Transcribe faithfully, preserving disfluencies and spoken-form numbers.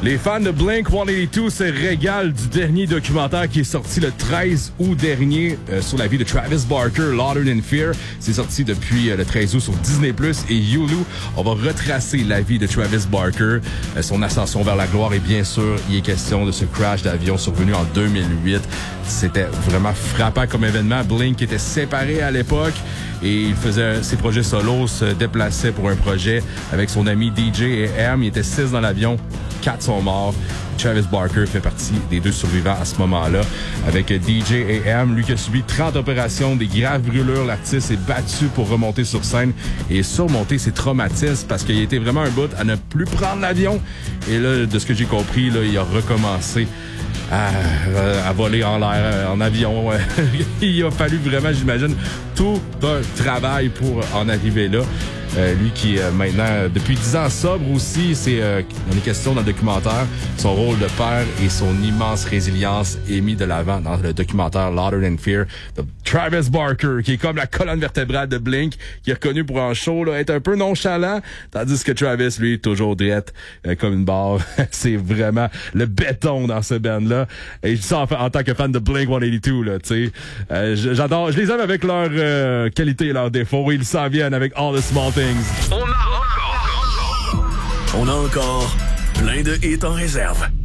Les fans de Blink cent quatre-vingt-deux se régalent du dernier documentaire qui est sorti le treize août dernier euh, sur la vie de Travis Barker, Louder Than Fear. C'est sorti depuis euh, le treize août sur Disney plus, et Hulu. On va retracer la vie de Travis Barker, euh, son ascension vers la gloire, et bien sûr, il est question de ce crash d'avion survenu en deux mille huit. C'était vraiment frappant comme événement. Blink était séparé à l'époque et il faisait ses projets solos, se déplaçait pour un projet avec son ami D J et M. Il était six dans l'avion, quatre sont morts. Travis Barker fait partie des deux survivants à ce moment-là. Avec D J et M, lui qui a subi trente opérations, des graves brûlures, l'artiste s'est battu pour remonter sur scène et surmonter ses traumatismes parce qu'il était vraiment un bout à ne plus prendre l'avion. Et là, de ce que j'ai compris, là, il a recommencé à, à voler en l'air, en avion. Il a fallu vraiment, j'imagine, tout un travail pour en arriver là. Euh, lui qui, euh, maintenant, depuis dix ans sobre aussi, c'est euh, on est question dans le documentaire. Son rôle de père et son immense résilience est mis de l'avant dans le documentaire Louder Than Fear de Travis Barker, qui est comme la colonne vertébrale de Blink, qui est reconnu pour un show, là, être un peu nonchalant, tandis que Travis, lui, toujours drette, euh, comme une barre. C'est vraiment le béton dans ce band-là. Et je dis ça en, en tant que fan de Blink cent quatre-vingt-deux, là, tu sais. Euh, j'adore, je les aime avec leurs euh, qualités et leurs défauts. Ils s'en viennent avec All the Small Things. On a encore, on a encore plein de hits en réserve.